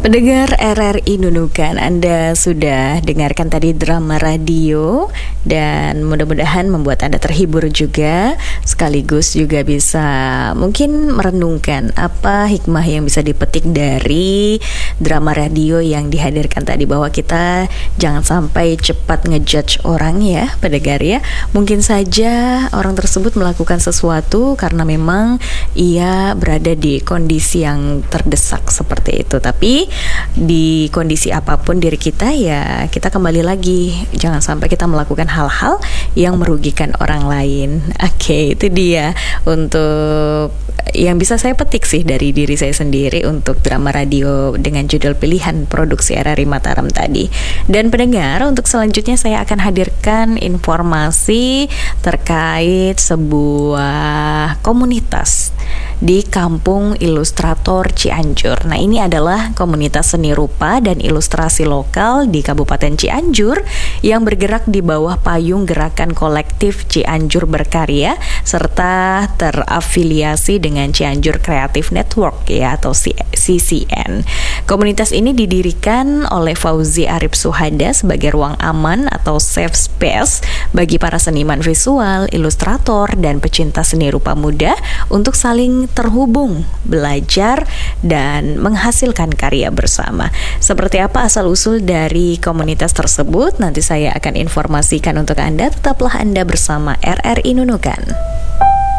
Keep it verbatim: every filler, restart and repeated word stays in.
Pendengar R R I Nunukan, Anda sudah dengarkan tadi drama radio dan mudah-mudahan membuat Anda terhibur juga, sekaligus juga bisa mungkin merenungkan apa hikmah yang bisa dipetik dari drama radio yang dihadirkan tadi, bahwa kita jangan sampai cepat ngejudge orang ya pendengar ya. Mungkin saja orang tersebut melakukan sesuatu karena memang ia berada di kondisi yang terdesak seperti itu, tapi di kondisi apapun diri kita, ya kita kembali lagi, jangan sampai kita melakukan hal-hal yang merugikan orang lain. Oke, itu dia untuk yang bisa saya petik sih dari diri saya sendiri untuk drama radio dengan judul pilihan produksi R R I Mataram tadi. Dan pendengar, untuk selanjutnya saya akan hadirkan informasi terkait sebuah komunitas di Kampung Ilustrator Cianjur. Nah, ini adalah komunitas seni rupa dan ilustrasi lokal di Kabupaten Cianjur yang bergerak di bawah payung Gerakan Kolektif Cianjur Berkarya serta terafiliasi dengan Cianjur Creative Network ya, atau C C N. Komunitas ini didirikan oleh Fauzi Arif Suhada sebagai ruang aman atau safe space bagi para seniman visual, ilustrator, dan pecinta seni rupa muda untuk saling terhubung, belajar, dan menghasilkan karya bersama. Seperti apa asal-usul dari komunitas tersebut, nanti saya akan informasikan untuk Anda. Tetaplah Anda bersama R R I Nunukan.